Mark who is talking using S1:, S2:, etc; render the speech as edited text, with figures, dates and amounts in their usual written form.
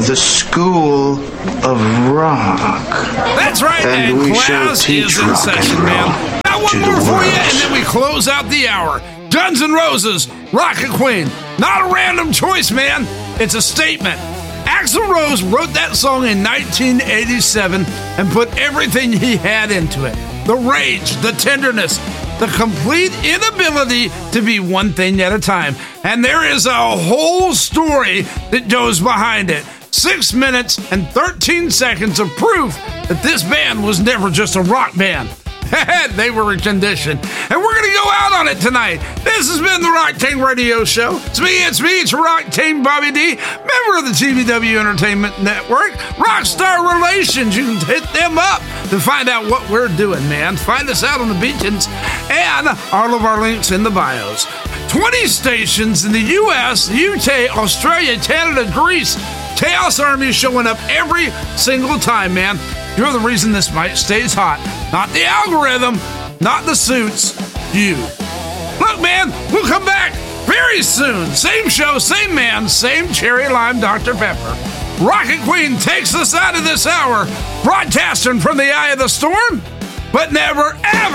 S1: the School of Rock.
S2: That's right,
S1: and we shall
S2: class
S1: teach
S2: is in
S1: rock
S2: session,
S1: and roll
S2: man. Got one
S1: to
S2: more
S1: the
S2: for you,
S1: world.
S2: and then we close out the hour. Guns N' Roses, Rocket Queen. Not a random choice, man. It's a statement. Axl Rose wrote that song in 1987 and put everything he had into it. The rage, the tenderness, the complete inability to be one thing at a time. And there is a whole story that goes behind it. 6 minutes and 13 seconds of proof that this band was never just a rock band. They were conditioned. And we're going to go out on it tonight. This has been the Rock King Radio Show. It's me, it's Rock King Bobby D, member of the TBW Entertainment Network. Rockstar Relations, you can hit them up to find out what we're doing, man. Find us out on the beacons and all of our links in the bios. 20 stations in the U.S., UK, Australia, Canada, Greece. Chaos Army is showing up every single time, man. You're the reason this mic stays hot. Not the algorithm, not the suits, you. Look, man, we'll come back very soon. Same show, same man, same cherry lime Dr. Pepper. Rocket Queen takes us out of this hour, broadcasting from the eye of the storm, but never, ever